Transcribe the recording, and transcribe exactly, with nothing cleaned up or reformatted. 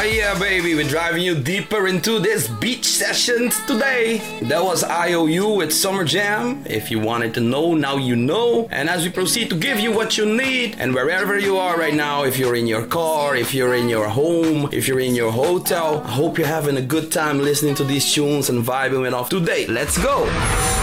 yeah, baby, we're driving you deeper into this beach sessions today. That was I O U with Summer Jam. If you wanted to know, now you know. And as we proceed to give you what you need, and wherever you are right now, if you're in your car, if you're in your home, if you're in your hotel, I hope you're having a good time listening to these tunes and vibing it off today. Let's go!